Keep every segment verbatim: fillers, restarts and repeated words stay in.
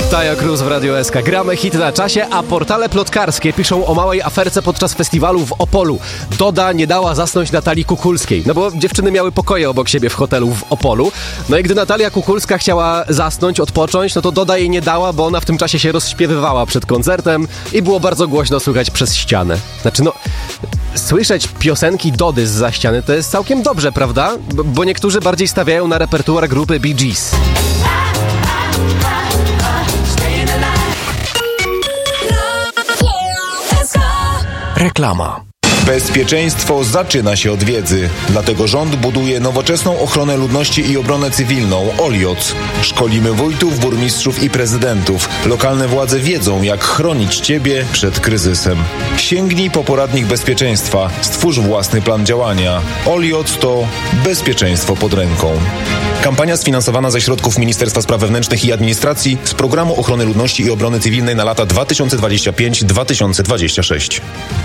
Taja Cruz w Radio S K. Gramy hit na czasie, a portale plotkarskie piszą o małej aferce podczas festiwalu w Opolu. Doda nie dała zasnąć Natalii Kukulskiej, no bo dziewczyny miały pokoje obok siebie w hotelu w Opolu. No i gdy Natalia Kukulska chciała zasnąć, odpocząć, no to Doda jej nie dała, bo ona w tym czasie się rozśpiewywała przed koncertem i było bardzo głośno słychać przez ścianę. Znaczy no, słyszeć piosenki Dody zza ściany to jest całkiem dobrze, prawda? Bo, bo niektórzy bardziej stawiają na repertuar grupy Bee Gees. Reklama. Bezpieczeństwo zaczyna się od wiedzy. Dlatego rząd buduje nowoczesną ochronę ludności i obronę cywilną O L I O C. Szkolimy wójtów, burmistrzów i prezydentów. Lokalne władze wiedzą, jak chronić Ciebie przed kryzysem. Sięgnij po poradnik bezpieczeństwa. Stwórz własny plan działania. O L I O C to bezpieczeństwo pod ręką. Kampania sfinansowana ze środków Ministerstwa Spraw Wewnętrznych i Administracji z Programu Ochrony Ludności i Obrony Cywilnej na lata dwa tysiące dwudziesty piąty do dwa tysiące dwudziestego szóstego.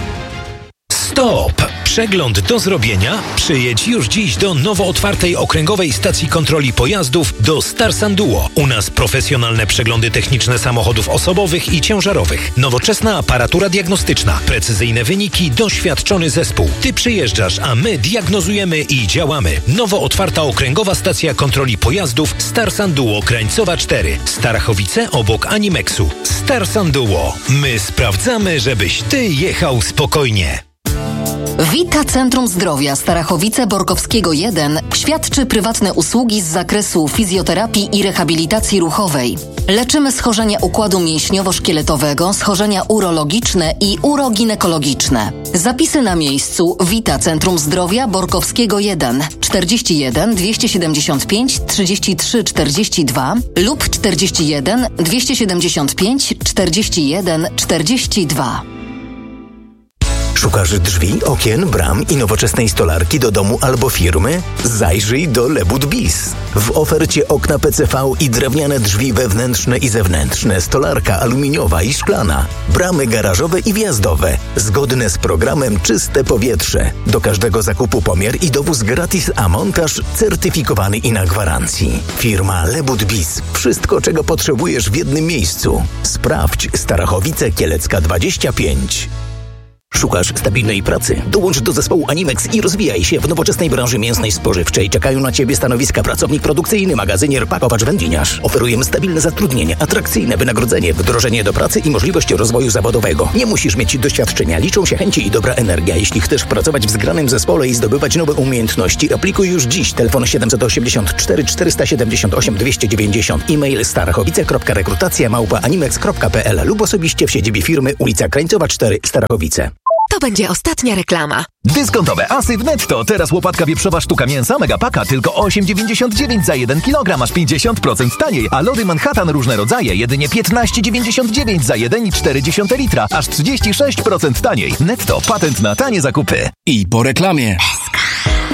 Stop! Przegląd do zrobienia? Przyjedź już dziś do nowo otwartej okręgowej stacji kontroli pojazdów do Starsan Duo. U nas profesjonalne przeglądy techniczne samochodów osobowych i ciężarowych. Nowoczesna aparatura diagnostyczna. Precyzyjne wyniki, doświadczony zespół. Ty przyjeżdżasz, a my diagnozujemy i działamy. Nowo otwarta okręgowa stacja kontroli pojazdów Starsan Duo Krańcowa cztery. Starachowice obok Animexu. Starsan Duo. My sprawdzamy, żebyś ty jechał spokojnie. Vita Centrum Zdrowia Starachowice-Borkowskiego jeden świadczy prywatne usługi z zakresu fizjoterapii i rehabilitacji ruchowej. Leczymy schorzenia układu mięśniowo-szkieletowego, schorzenia urologiczne i uroginekologiczne. Zapisy na miejscu. Vita Centrum Zdrowia Borkowskiego jeden czterdzieści jeden dwieście siedemdziesiąt pięć trzydzieści trzy czterdzieści dwa lub czterdzieści jeden dwieście siedemdziesiąt pięć czterdzieści jeden czterdzieści dwa. Szukasz drzwi, okien, bram i nowoczesnej stolarki do domu albo firmy? Zajrzyj do Lebud Bis. W ofercie okna P C V i drewniane drzwi wewnętrzne i zewnętrzne, stolarka aluminiowa i szklana, bramy garażowe i wjazdowe, zgodne z programem Czyste Powietrze. Do każdego zakupu pomiar i dowóz gratis, a montaż certyfikowany i na gwarancji. Firma Lebud Bis. Wszystko, czego potrzebujesz w jednym miejscu. Sprawdź Starachowice Kielecka dwadzieścia pięć. Szukasz stabilnej pracy? Dołącz do zespołu Animex i rozwijaj się w nowoczesnej branży mięsnej spożywczej. Czekają na Ciebie stanowiska pracownik produkcyjny, magazynier, pakowacz, wędliniarz. Oferujemy stabilne zatrudnienie, atrakcyjne wynagrodzenie, wdrożenie do pracy i możliwość rozwoju zawodowego. Nie musisz mieć doświadczenia, liczą się chęci i dobra energia. Jeśli chcesz pracować w zgranym zespole i zdobywać nowe umiejętności, aplikuj już dziś. Telefon siedem osiem cztery cztery siedem osiem dwieście dziewięćdziesiąt, e-mail starachowice kropka rekrutacja małpa animex kropka p l lub osobiście w siedzibie firmy ulica Krańcowa cztery, Starachowice. To będzie ostatnia reklama. Dyskontowe asy w Netto. Teraz łopatka wieprzowa sztuka mięsa Megapaka tylko osiem dziewięćdziesiąt dziewięć za jeden kilogram, aż pięćdziesiąt procent taniej. A lody Manhattan różne rodzaje jedynie piętnaście dziewięćdziesiąt dziewięć za jeden i cztery dziesiąte litra, aż trzydzieści sześć procent taniej. Netto. Patent na tanie zakupy. I po reklamie. S K.